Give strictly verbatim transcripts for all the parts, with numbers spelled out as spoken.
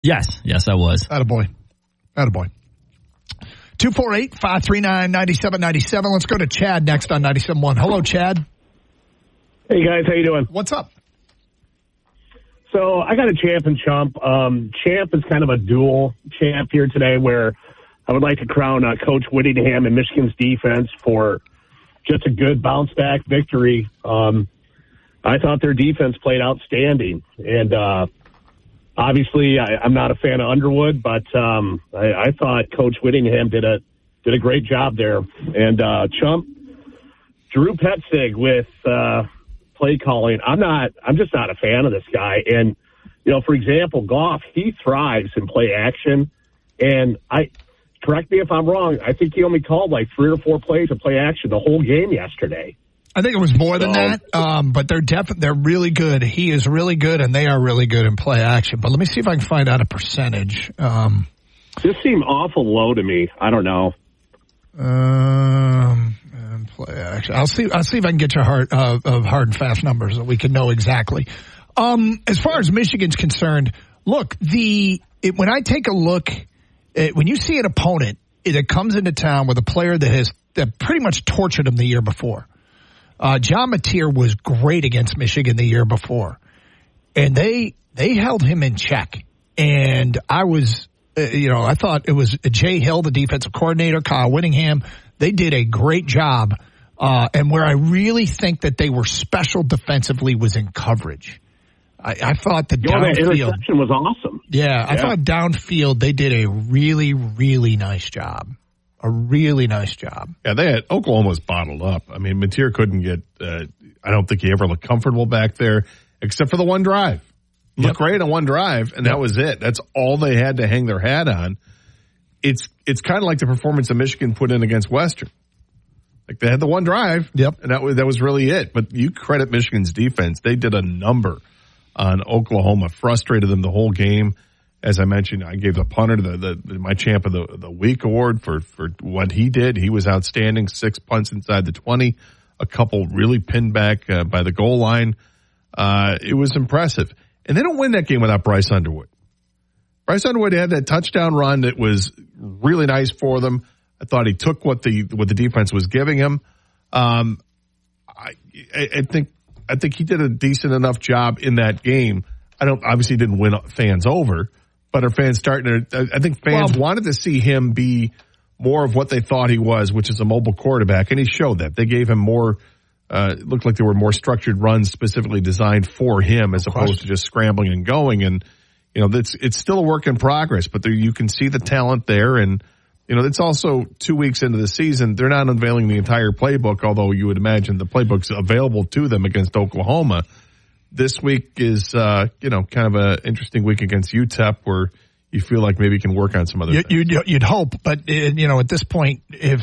Yes, yes, I was. Attaboy. Attaboy. two four eight, five three nine, nine seven nine seven. Let's go to Chad next on ninety-seven point one. Hello, Chad. Hey, guys. How you doing? What's up? So I got a champ and chump. Um, champ is kind of a dual champ here today where I would like to crown uh, Coach Whittingham and Michigan's defense for just a good bounce-back victory. Um, I thought their defense played outstanding. And uh, obviously I, I'm not a fan of Underwood, but um, I, I thought Coach Whittingham did a did a great job there. And uh, chump, Drew Petzing with uh, – play calling. I'm not, I'm just not a fan of this guy. And, you know, for example, Goff, he thrives in play action. And I, correct me if I'm wrong, I think he only called like three or four plays of play action the whole game yesterday. I think it was more than that. Um, but they're definitely, they're really good. He is really good and they are really good in play action. But let me see if I can find out a percentage. Um, this seemed awful low to me. I don't know. Um, and play action. I'll see. I'll see if I can get you hard uh, of hard and fast numbers that we can know exactly. Um, as far as Michigan's concerned, look, the it, when I take a look, at, when you see an opponent that comes into town with a player that has that pretty much tortured him the year before. Uh, John Mateer was great against Michigan the year before, and they they held him in check. And I was. Uh, you know, I thought it was Jay Hill, the defensive coordinator, Kyle Whittingham. They did a great job. Uh, and where I really think that they were special defensively was in coverage. I, I thought the Yo, downfield. that interception was awesome. Yeah, I yeah. thought downfield they did a really, really nice job. A really nice job. Yeah, they had Oklahoma was bottled up. I mean, Mateer couldn't get, uh, I don't think he ever looked comfortable back there, except for the one drive. Looked yep. great on one drive, and yep. that was it. That's all they had to hang their hat on. It's it's kind of like the performance that Michigan put in against Western. Like they had the one drive, yep. and that was that was really it. But you credit Michigan's defense; they did a number on Oklahoma, frustrated them the whole game. As I mentioned, I gave the punter the, the, the my champ of the the week award for for what he did. He was outstanding. Six punts inside the twenty, a couple really pinned back uh, by the goal line. Uh, it was impressive. And they don't win that game without Bryce Underwood. Bryce Underwood had that touchdown run that was really nice for them. I thought he took what the what the defense was giving him. Um, I, I think I think he did a decent enough job in that game. I don't obviously didn't win fans over, but are fans starting to? I think fans well, wanted to see him be more of what they thought he was, which is a mobile quarterback, and he showed that. They gave him more. Uh, it looked like there were more structured runs specifically designed for him as opposed to just scrambling and going. And, you know, it's, it's still a work in progress, but there, you can see the talent there. And, you know, it's also two weeks into the season. They're not unveiling the entire playbook, although you would imagine the playbook's available to them against Oklahoma. This week is, uh, you know, kind of an interesting week against U T E P where you feel like maybe you can work on some other you, things. You'd, you'd hope, but, uh, you know, at this point, if...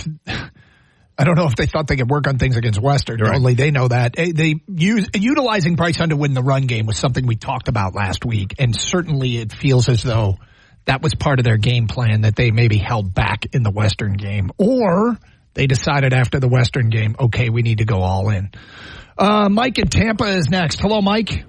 I don't know if they thought they could work on things against Western. Right. Only they know that. They use, utilizing Bryce Underwood in the run game was something we talked about last week, and certainly it feels as though that was part of their game plan that they maybe held back in the Western game. Or they decided after the Western game, okay, we need to go all in. Uh, Mike in Tampa is next. Hello, Mike. Hey,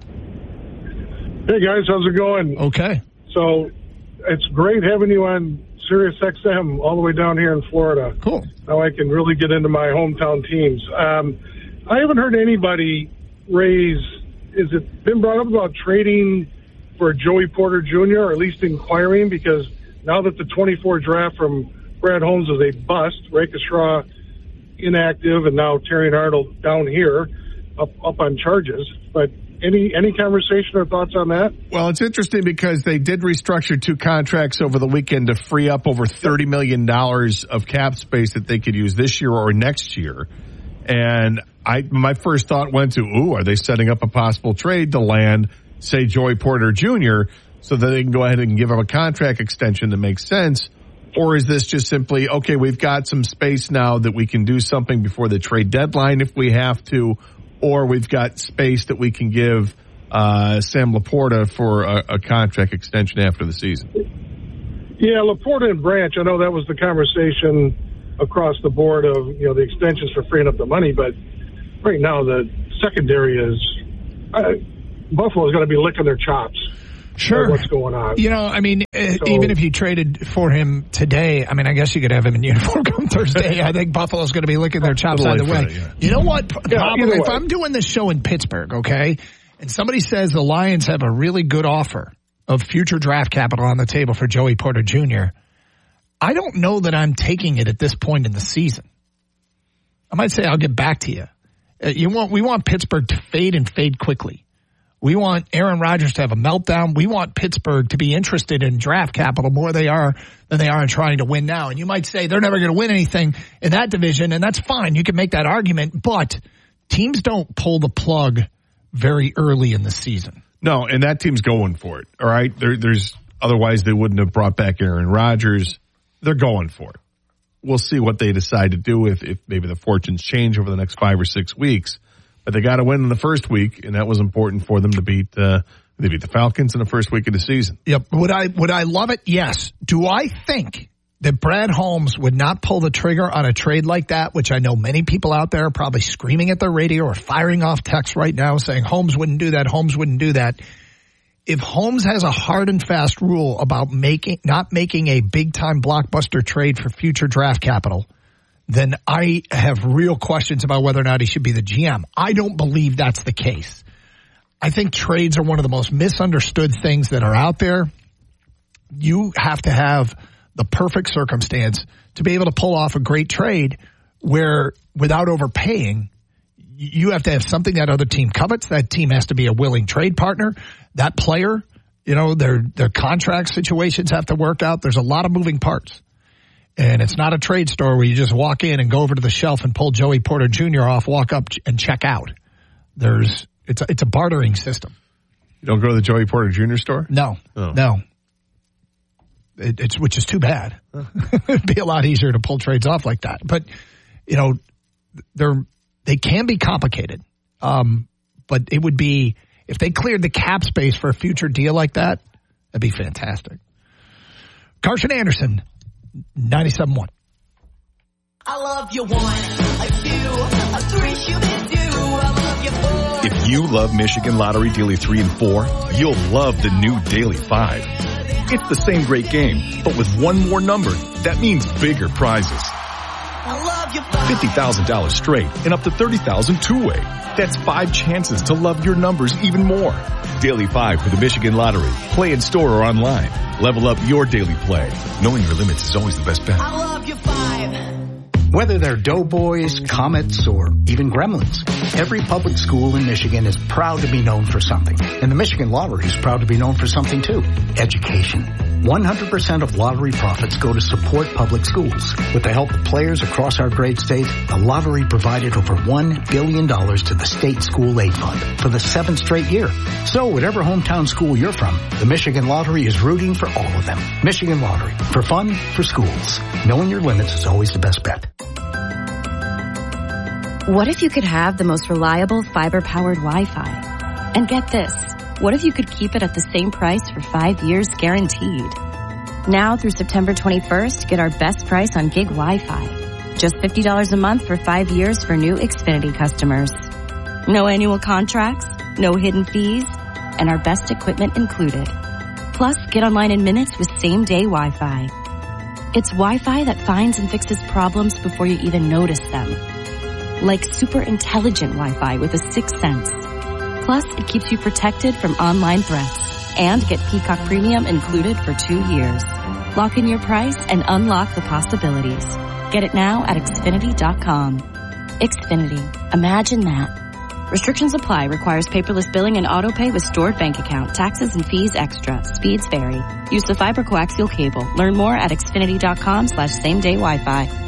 guys. How's it going? Okay. So it's great having you on Sirius X M all the way down here in Florida. Cool. Now I can really get into my hometown teams. Um, I haven't heard anybody raise, is it been brought up about trading for Joey Porter Junior, or at least inquiring, because now that the twenty-four draft from Brad Holmes is a bust, Ray Straw inactive, and now Terry Arnold down here up, up on charges. But Any any conversation or thoughts on that? Well, it's interesting because they did restructure two contracts over the weekend to free up over thirty million dollars of cap space that they could use this year or next year. And I, my first thought went to, ooh, are they setting up a possible trade to land, say, Joey Porter Junior so that they can go ahead and give him a contract extension that makes sense? Or is this just simply, okay, we've got some space now that we can do something before the trade deadline if we have to, or we've got space that we can give uh, Sam Laporta for a, a contract extension after the season? Yeah, Laporta and Branch, I know that was the conversation across the board of, you know, the extensions for freeing up the money, but right now the secondary is, uh, Buffalo's going to be licking their chops. Sure. what's going on. You know, I mean, So, even if you traded for him today, I mean, I guess you could have him in uniform come Thursday. I think Buffalo's going to be licking their chops either way. It, yeah. You know what? Yeah, Probably, if way. I'm doing this show in Pittsburgh, okay, and somebody says the Lions have a really good offer of future draft capital on the table for Joey Porter Junior, I don't know that I'm taking it at this point in the season. I might say I'll get back to you. Uh, you want we want Pittsburgh to fade and fade quickly. We want Aaron Rodgers to have a meltdown. We want Pittsburgh to be interested in draft capital more they are than they are in trying to win now. And you might say they're never going to win anything in that division, and that's fine. You can make that argument, but teams don't pull the plug very early in the season. No, and that team's going for it. All right, there, there's otherwise they wouldn't have brought back Aaron Rodgers. They're going for it. We'll see what they decide to do if, if maybe the fortunes change over the next five or six weeks. But they got to win in the first week, and that was important for them to beat. Uh, they beat the Falcons in the first week of the season. Yep. Would I would I love it? Yes. Do I think that Brad Holmes would not pull the trigger on a trade like that, which I know many people out there are probably screaming at their radio or firing off texts right now saying Holmes wouldn't do that, Holmes wouldn't do that. If Holmes has a hard and fast rule about making not making a big-time blockbuster trade for future draft capital, then I have real questions about whether or not he should be the G M. I don't believe that's the case. I think trades are one of the most misunderstood things that are out there. You have to have the perfect circumstance to be able to pull off a great trade where, without overpaying, you have to have something that other team covets. That team has to be a willing trade partner. That player, you know, their their contract situations have to work out. There's a lot of moving parts. And it's not a trade store where you just walk in and go over to the shelf and pull Joey Porter Junior off, walk up and check out. There's it's a, it's a bartering system. You don't go to the Joey Porter Junior store? No, oh. no. It, it's which is too bad. It'd be a lot easier to pull trades off like that. But you know, they're they can be complicated. Um, but it would be if they cleared the cap space for a future deal like that, that'd be fantastic. Carson Anderson. ninety-seven point one. I love you one, a two, a three, shoot it two. I love you four. If you love Michigan Lottery Daily three and four, you'll love the new Daily five. It's the same great game, but with one more number, that means bigger prizes. I love you five. fifty thousand dollars straight and up to thirty thousand dollars two-way. That's five chances to love your numbers even more. Daily five for the Michigan Lottery. Play in store or online. Level up your daily play. Knowing your limits is always the best bet. I love you five. Whether they're Doughboys, Comets, or even Gremlins, every public school in Michigan is proud to be known for something. And the Michigan Lottery is proud to be known for something too. Education. one hundred percent of lottery profits go to support public schools. With the help of players across our great state, the lottery provided over one billion dollars to the state school aid fund for the seventh straight year. So whatever hometown school you're from, the Michigan Lottery is rooting for all of them. Michigan Lottery. For fun, for schools. Knowing your limits is always the best bet. What if you could have the most reliable fiber-powered Wi-Fi? And get this, what if you could keep it at the same price for five years guaranteed? Now through September twenty-first, get our best price on gig Wi-Fi. Just fifty dollars a month for five years for new Xfinity customers. No annual contracts, no hidden fees, and our best equipment included. Plus, get online in minutes with same-day Wi-Fi. It's Wi-Fi that finds and fixes problems before you even notice them. Like super intelligent Wi-Fi with a sixth sense. Plus, it keeps you protected from online threats. And get Peacock Premium included for two years. Lock in your price and unlock the possibilities. Get it now at Xfinity dot com. Xfinity. Imagine that. Restrictions apply. Requires paperless billing and auto pay with stored bank account. Taxes and fees extra. Speeds vary. Use the fiber coaxial cable. Learn more at Xfinity dot com slash same day Wi-Fi.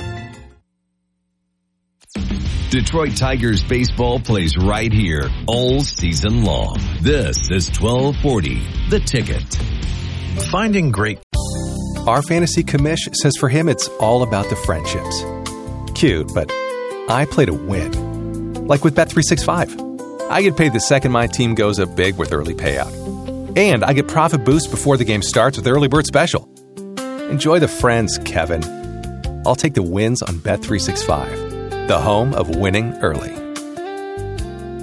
Detroit Tigers baseball plays right here all season long. This is twelve forty, The Ticket. Finding great. Our fantasy commish says for him it's all about the friendships. Cute, but I play to win. Like with Bet three sixty-five. I get paid the second my team goes up big with early payout. And I get profit boost before the game starts with Early Bird Special. Enjoy the friends, Kevin. I'll take the wins on Bet three sixty-five. The home of winning early.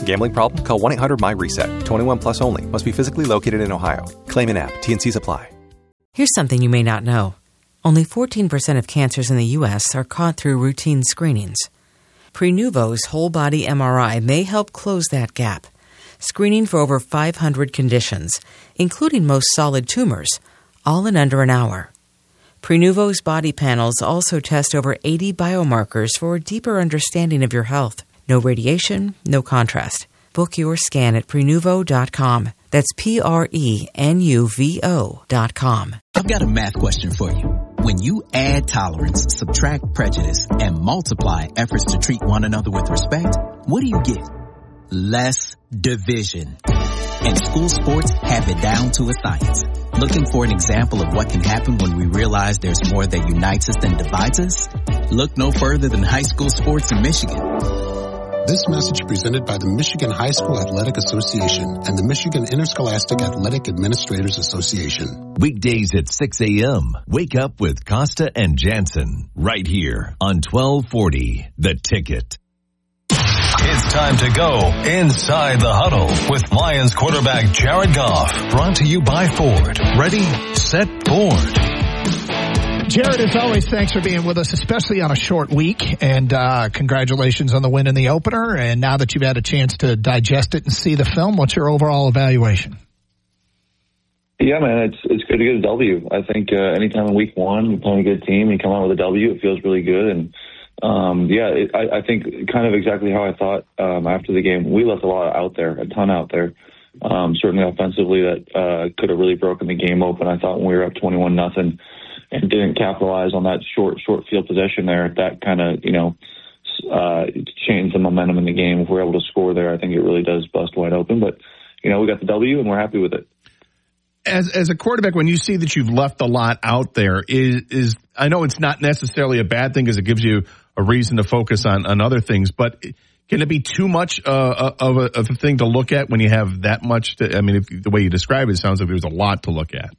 Gambling problem? Call one eight hundred M Y reset. twenty-one plus only. Must be physically located in Ohio. Claim in app. T and C's apply. Here's something you may not know. Only fourteen percent of cancers in the U S are caught through routine screenings. Prenuvo's whole body M R I may help close that gap, screening for over five hundred conditions, including most solid tumors, all in under an hour. Prenuvo's body panels also test over eighty biomarkers for a deeper understanding of your health. No radiation, no contrast. Book your scan at Prenuvo dot com. That's P R E N U V O dot com. I've got a math question for you. When you add tolerance, subtract prejudice, and multiply efforts to treat one another with respect, what do you get? Less division. And school sports have it down to a science. Looking for an example of what can happen when we realize there's more that unites us than divides us? Look no further than high school sports in Michigan. This message presented by the Michigan High School Athletic Association and the Michigan Interscholastic Athletic Administrators Association. Weekdays at six a.m. Wake up with Costa and Jansen right here on twelve forty The Ticket. It's time to go inside the huddle with Lions quarterback Jared Goff. Brought to you by Ford. Ready, set, Ford. Jared, as always, thanks for being with us, especially on a short week. And uh, congratulations on the win in the opener. And now that you've had a chance to digest it and see the film, what's your overall evaluation? Yeah, man, it's it's good to get a W. I think uh, anytime in week one you're playing a good team, you come out with a W, it feels really good. And um, yeah, it, I, I think kind of exactly how I thought um, after the game. We left a lot out there, a ton out there. Um, certainly offensively, that uh, could have really broken the game open. I thought when we were up twenty-one nothing. And didn't capitalize on that short, short field possession there. That kind of, you know, uh, changed the momentum in the game. If we're able to score there, I think it really does bust wide open. But, you know, we got the W and we're happy with it. As as a quarterback, when you see that you've left a lot out there, is is I know it's not necessarily a bad thing because it gives you a reason to focus on, on other things, but can it be too much uh, of, a, of a thing to look at when you have that much? To, I mean, if, the way you describe it, it sounds like there's a lot to look at.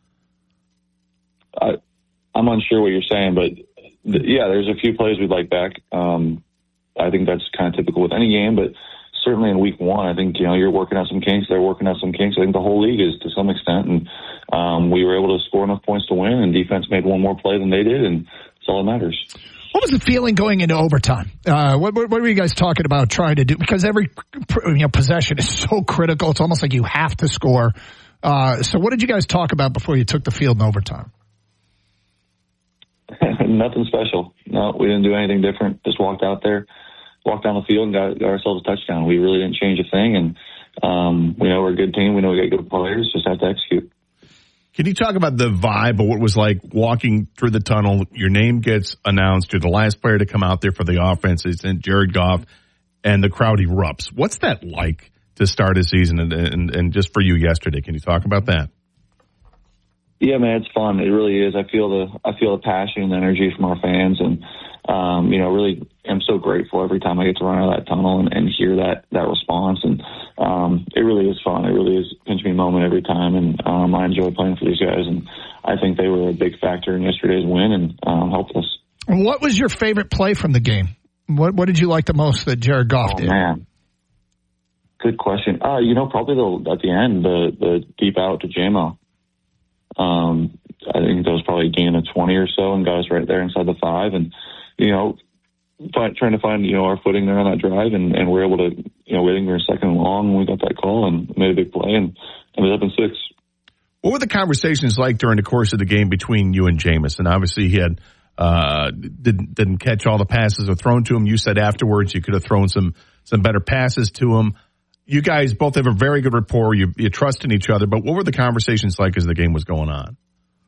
I, I'm unsure what you're saying, but th- yeah, there's a few plays we'd like back. Um, I think that's kind of typical with any game, but certainly in week one, I think, you know, you're working out some kinks, they're working out some kinks. I think the whole league is to some extent, and um, we were able to score enough points to win, and defense made one more play than they did, and that's all that matters. What was the feeling going into overtime? Uh, what, what, what were you guys talking about trying to do? Because every you know possession is so critical. It's almost like you have to score. Uh, so what did you guys talk about before you took the field in overtime? Nothing special. No, we didn't do anything different. Just walked out there, walked down the field, and got, got ourselves a touchdown. We really didn't change a thing, and um, we know we're a good team. We know we got good players. Just have to execute. Can you talk about the vibe of what it was like walking through the tunnel? Your name gets announced. You're the last player to come out there for the offense. It's Jared Goff, and the crowd erupts. What's that like to start a season, and, and, and just for you yesterday? Can you talk about that? Yeah, man, it's fun. It really is. I feel the I feel the passion and the energy from our fans, and um, you know, really, I'm so grateful every time I get to run out of that tunnel and, and hear that that response. And um, it really is fun. It really is a pinch me moment every time, and um, I enjoy playing for these guys. And I think they were a big factor in yesterday's win and um, helped us. What was your favorite play from the game? What What did you like the most that Jared Goff oh, did? Man. Good question. Uh, you know, probably the, at the end, the the deep out to J-Mo. Um, I think that was probably a gain of twenty or so and got us right there inside the five. And, you know, find, trying to find, you know, our footing there on that drive. And, and we're able to, you know, waiting for a second and long. And we got that call and made a big play and ended up in six. What were the conversations like during the course of the game between you and Jameis? And obviously he had, uh, didn't, didn't catch all the passes that were thrown to him. You said afterwards you could have thrown some, some better passes to him. You guys both have a very good rapport. You, you trust in each other. But what were the conversations like as the game was going on?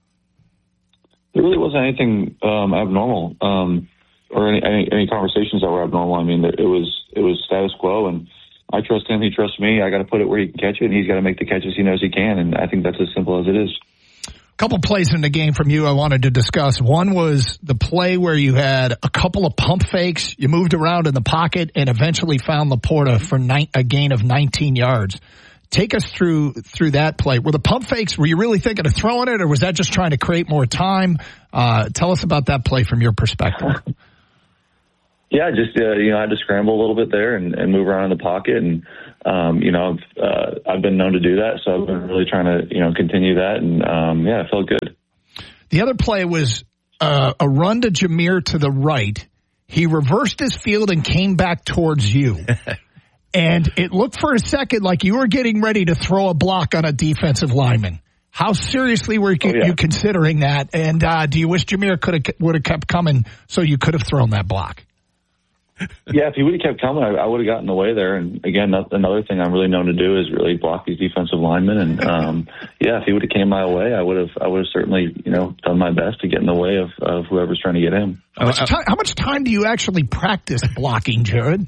There really wasn't anything um, abnormal um, or any, any any conversations that were abnormal. I mean, it was it was status quo, and I trust him. He trusts me. I got to put it where he can catch it, and he's got to make the catches he knows he can. And I think that's as simple as it is. Couple plays in the game from you I wanted to discuss. One was the play where you had a couple of pump fakes. You moved around in the pocket and eventually found Laporta for ni- a gain of nineteen yards. Take us through through that play. Were the pump fakes, were you really thinking of throwing it, or was that just trying to create more time? Uh, tell us about that play from your perspective. Yeah, just uh, you know, I had to scramble a little bit there and, and move around in the pocket, and um, you know, I've, uh, I've been known to do that, so I've been really trying to you know continue that, and um, yeah, it felt good. The other play was uh, a run to Jameer to the right. He reversed his field and came back towards you, and it looked for a second like you were getting ready to throw a block on a defensive lineman. How seriously were you, oh, yeah. you considering that? And uh, do you wish Jameer could have would have kept coming so you could have thrown that block? Yeah, if he would have kept coming, I, I would have gotten in the way there. And again, another thing I'm really known to do is really block these defensive linemen. And um, yeah, if he would have came my way, I would have, I would have certainly, you know, done my best to get in the way of, of whoever's trying to get him. How much, time, how much time do you actually practice blocking, Jared?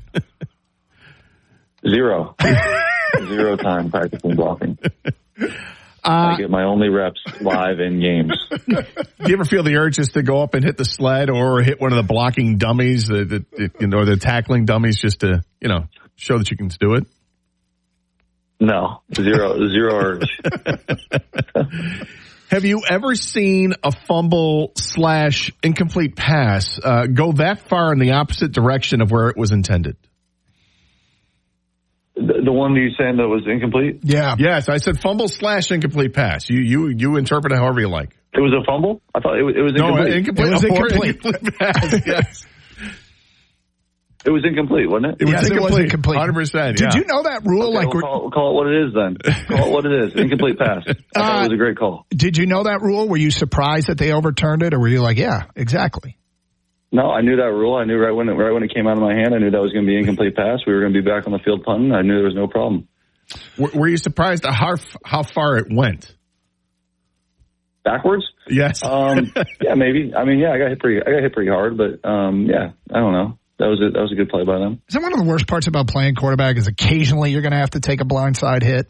Zero, zero time practicing blocking. Uh, I get my only reps live in games. Do you ever feel the urge just to go up and hit the sled or hit one of the blocking dummies, the, the, you know, the tackling dummies, just to, you know, show that you can do it? No, zero, zero urge. Have you ever seen a fumble slash incomplete pass uh, go that far in the opposite direction of where it was intended? The, the one you saying that was incomplete? Yeah. Yes, I said fumble slash incomplete pass. You you you interpret it however you like. It was a fumble? I thought it was, it was incomplete. No, incomplete. It was incomplete. incomplete pass, yes. It was incomplete, wasn't it? It was, yes, incomplete. It was incomplete. one hundred percent, Did yeah. you know that rule? Okay, like we'll we're, call, we'll call it what it is then. Call it what it is. Incomplete pass. I thought uh, it was a great call. Did you know that rule? Were you surprised that they overturned it, or were you like, yeah, exactly? No, I knew that rule. I knew right when it, right when it came out of my hand, I knew that was going to be incomplete pass. We were going to be back on the field punting. I knew there was no problem. Were, were you surprised at how how far it went? Backwards? Yes. Um, yeah, maybe. I mean, yeah, I got hit pretty. I got hit pretty hard, but um, yeah, I don't know. That was a, that was a good play by them. Is that one of the worst parts about playing quarterback? Is occasionally you're going to have to take a blindside hit?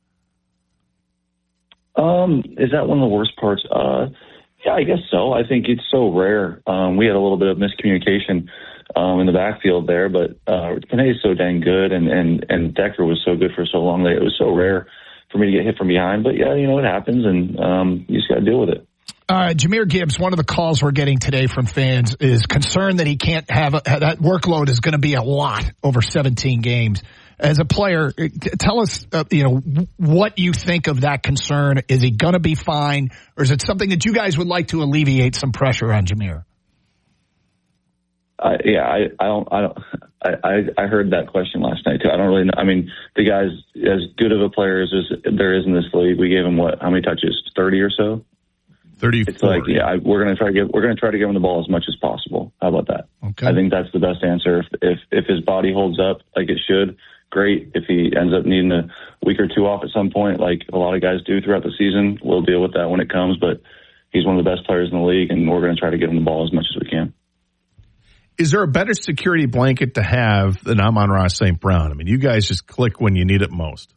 Um, is that one of the worst parts? Uh, yeah, I guess so. I think it's so rare. Um, we had a little bit of miscommunication um, in the backfield there, but uh, Penei is so dang good, and, and, and Decker was so good for so long that it was so rare for me to get hit from behind. But, yeah, you know, it happens, and um, you just got to deal with it. Uh, Jahmyr Gibbs, one of the calls we're getting today from fans is concerned that he can't have a, that workload is going to be a lot over seventeen games. As a player, tell us, uh, you know, what you think of that concern. Is he going to be fine, or is it something that you guys would like to alleviate some pressure on Jahmyr? Uh, yeah, I, I don't, I don't, I, I heard that question last night too. I don't really know. I mean, the guy's as good of a player as there is in this league. We gave him what? How many touches? Thirty or so. Thirty-four. It's like, yeah, I, we're going to try to get, we're going to try to give him the ball as much as possible. How about that? Okay. I think that's the best answer. If, if, if his body holds up like it should, great. If he ends up needing a week or two off at some point, like a lot of guys do throughout the season, we'll deal with that when it comes. But he's one of the best players in the league, and we're going to try to give him the ball as much as we can. Is there a better security blanket to have than Amon-Ra Saint Brown? I mean, you guys just click when you need it most.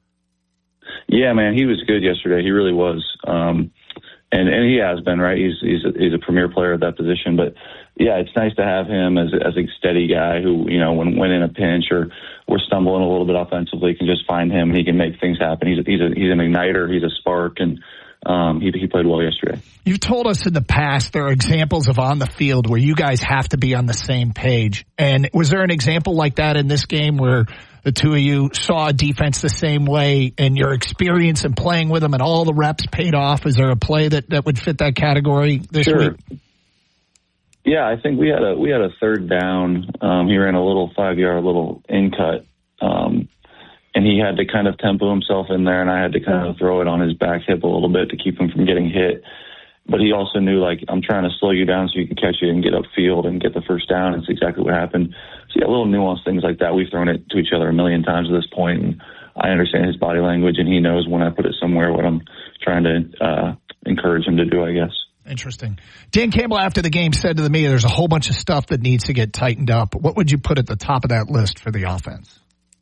Yeah, man, he was good yesterday. He really was. Um, And and he has been, right? He's he's a, he's a premier player at that position. But yeah, it's nice to have him as as a steady guy who, you know, when when in a pinch or we're stumbling a little bit offensively, can just find him and he can make things happen. He's a, he's a, he's an igniter. He's a spark, and um, he he played well yesterday. You've told us in the past there are examples of on the field where you guys have to be on the same page. And was there an example like that in this game where the two of you saw a defense the same way, and your experience in playing with them and all the reps paid off? Is there a play that, that would fit that category this sure. week? Yeah, I think we had a we had a third down. Um, he ran a little five yard little in cut, um, and he had to kind of tempo himself in there, and I had to kind of throw it on his back hip a little bit to keep him from getting hit. But he also knew, like, I'm trying to slow you down so you can catch it and get upfield and get the first down. It's exactly what happened. So, yeah, little nuanced things like that. We've thrown it to each other a million times at this point, and I understand his body language, and he knows when I put it somewhere what I'm trying to uh, encourage him to do, I guess. Interesting. Dan Campbell, after the game, said to the media there's a whole bunch of stuff that needs to get tightened up. What would you put at the top of that list for the offense?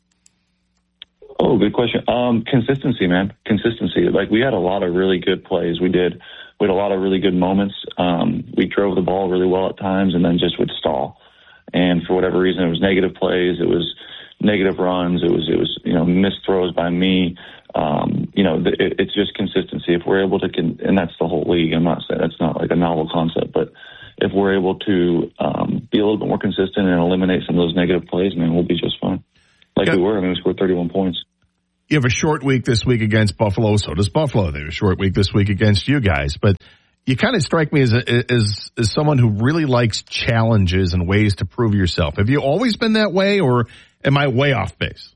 Oh, good question. Um, consistency, man. Consistency. Like, we had a lot of really good plays. We did. We had a lot of really good moments. Um, we drove the ball really well at times and then just would stall. And for whatever reason, it was negative plays. It was negative runs. It was, it was, you know, missed throws by me. Um, you know, it, it's just consistency. If we're able to, con- and that's the whole league. I'm not saying that's not like a novel concept, but if we're able to um, be a little bit more consistent and eliminate some of those negative plays, man, we'll be just fine. Like yeah. we were. I mean, we scored thirty-one points. You have a short week this week against Buffalo. So does Buffalo. They have a short week this week against you guys. But you kind of strike me as, a, as as someone who really likes challenges and ways to prove yourself. Have you always been that way, or am I way off base?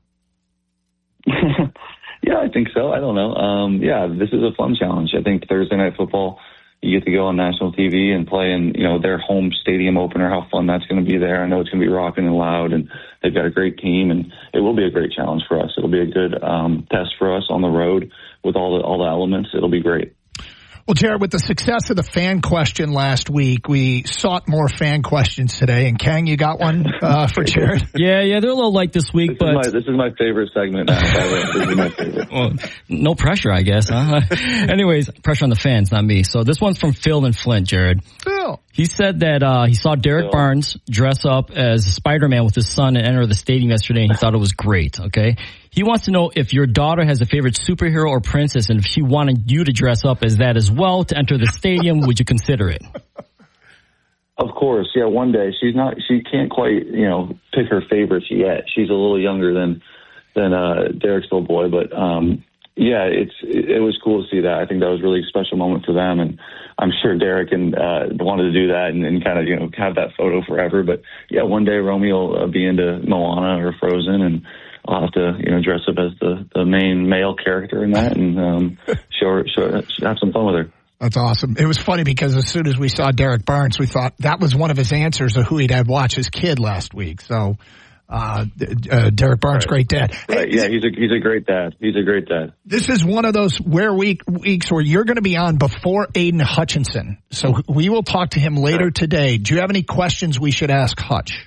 Yeah, I think so. I don't know. Um, yeah, this is a fun challenge. I think Thursday Night Football, you get to go on national T V and play in, you know, their home stadium opener, how fun that's going to be there. I know it's going to be rocking and loud, and they've got a great team, and it will be a great challenge for us. It'll be a good um, test for us on the road with all the all the elements. It'll be great. Well, Jared, with the success of the fan question last week, we sought more fan questions today. And Kang, you got one uh, for Jared? Yeah, yeah, they're a little light this week, this but is my, this is my favorite segment now. This is my favorite. Well, no pressure, I guess. Huh? Anyways, pressure on the fans, not me. So this one's from Phil and Flint, Jared. Phil. He said that uh, he saw Derek Phil. Barnes dress up as Spider-Man with his son and enter the stadium yesterday, and he thought it was great. Okay. He wants to know if your daughter has a favorite superhero or princess, and if she wanted you to dress up as that as well to enter the stadium, would you consider it? Of course, yeah. One day, she's not. She can't quite, you know, pick her favorites yet. She's a little younger than than uh, Derek's little boy, but um, yeah, it's it, it was cool to see that. I think that was really a special moment for them, and I'm sure Derek and uh, wanted to do that and, and kind of, you know, have that photo forever. But yeah, one day Romeo will uh, be into Moana or Frozen, and I'll have to, you know, dress up as the, the main male character in that and um, show her, show her, have some fun with her. That's awesome. It was funny because as soon as we saw Derek Barnes, we thought that was one of his answers of who he'd had watch his kid last week. So, uh, uh Derek Barnes, right. great dad. Right. Yeah, he's a he's a great dad. He's a great dad. This is one of those where week weeks where you're going to be on before Aiden Hutchinson. So we will talk to him later right. today. Do you have any questions we should ask Hutch?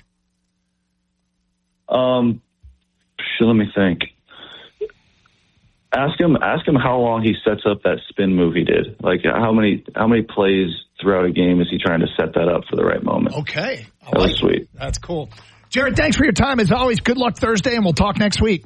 Um. So let me think. Ask him. Ask him how long he sets up that spin move he did. Like how many how many plays throughout a game is he trying to set that up for the right moment? Okay, I that like was sweet. It. That's cool. Jared, thanks for your time as always. Good luck Thursday, and we'll talk next week.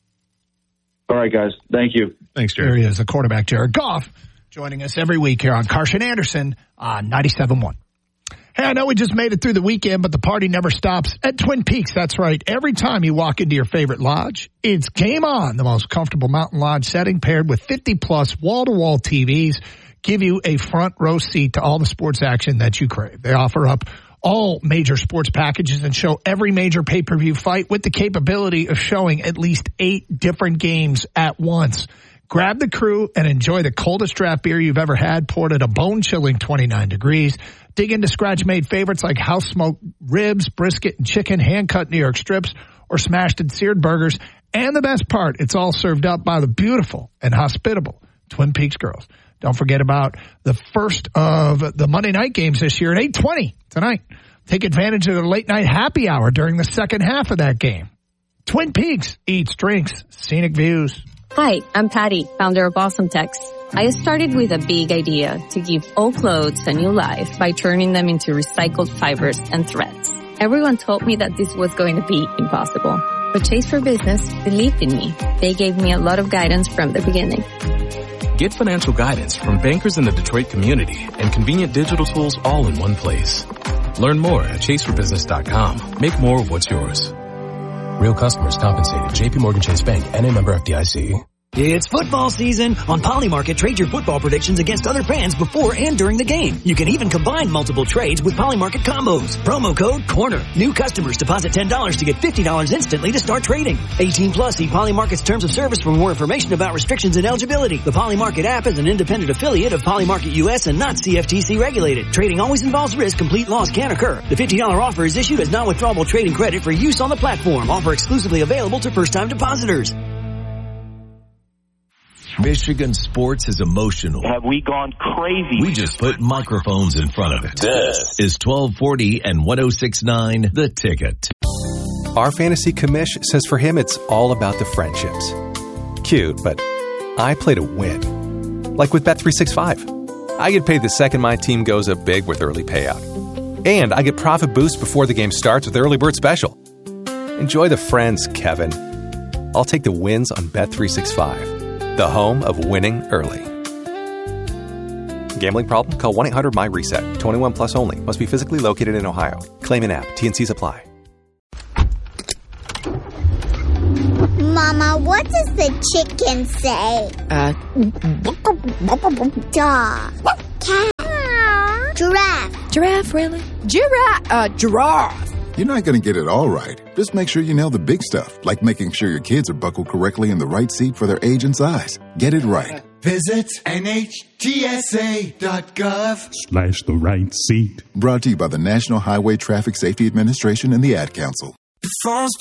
All right, guys. Thank you. Thanks, Jared. There he is, the quarterback, Jared Goff, joining us every week here on Carson Anderson on ninety-seven point one. Hey, I know we just made it through the weekend, but the party never stops at Twin Peaks. That's right. Every time you walk into your favorite lodge, it's game on. The most comfortable mountain lodge setting paired with fifty plus wall-to-wall T Vs give you a front row seat to all the sports action that you crave. They offer up all major sports packages and show every major pay-per-view fight with the capability of showing at least eight different games at once. Grab the crew and enjoy the coldest draft beer you've ever had, poured at a bone-chilling twenty-nine degrees. Dig into scratch-made favorites like house-smoked ribs, brisket, and chicken, hand-cut New York strips, or smashed and seared burgers. And the best part, it's all served up by the beautiful and hospitable Twin Peaks girls. Don't forget about the first of the Monday night games this year at eight twenty tonight. Take advantage of the late-night happy hour during the second half of that game. Twin Peaks eats, drinks, scenic views. Hi, I'm Patty, founder of Awesome Tex. I started with a big idea to give old clothes a new life by turning them into recycled fibers and threads. Everyone told me that this was going to be impossible, but Chase for Business believed in me. They gave me a lot of guidance from the beginning. Get financial guidance from bankers in the Detroit community and convenient digital tools all in one place. Learn more at chase for business dot com. Make more of what's yours. Real customers compensated. J P Morgan Chase Bank, N A member F D I C. It's football season. On Polymarket, trade your football predictions against other fans before and during the game. You can even combine multiple trades with Polymarket combos. Promo code CORNER. New customers deposit ten dollars to get fifty dollars instantly to start trading. eighteen plus, see Polymarket's terms of service for more information about restrictions and eligibility. The Polymarket app is an independent affiliate of Polymarket U S and not C F T C regulated. Trading always involves risk. Complete loss can occur. The fifty dollars offer is issued as non-withdrawable trading credit for use on the platform. Offer exclusively available to first-time depositors. Michigan sports is emotional. Have we gone crazy? We just put microphones in front of it. This is twelve forty and one oh six point nine The Ticket. Our fantasy commish says for him it's all about the friendships. Cute, but I play to win. Like with Bet three sixty-five. I get paid the second my team goes up big with early payout. And I get profit boost before the game starts with early bird special. Enjoy the friends, Kevin. I'll take the wins on Bet three sixty-five. The home of winning early. Gambling problem? Call one eight hundred my reset. twenty-one plus only. Must be physically located in Ohio. Claim in app. T N Cs apply. Mama, what does the chicken say? Uh, dog. Cat. Giraffe. Giraffe, really? Giraffe. Uh, giraffe. You're not going to get it all right. Just make sure you nail the big stuff, like making sure your kids are buckled correctly in the right seat for their age and size. Get it right. Visit N H T S A dot gov slash the right seat. Brought to you by the National Highway Traffic Safety Administration and the Ad Council. The phone's